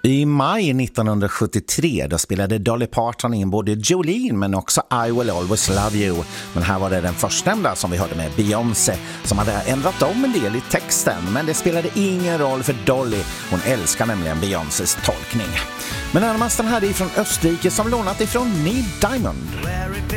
I maj 1973 då spelade Dolly Parton in både Jolene men också I Will Always Love You. Men här var det den förstnämnda som vi hörde med Beyoncé som hade ändrat om en del i texten. Men det spelade ingen roll för Dolly. Hon älskar nämligen Beyoncés tolkning. Men närmast den här är från Österrike som lånat ifrån Neil Diamond.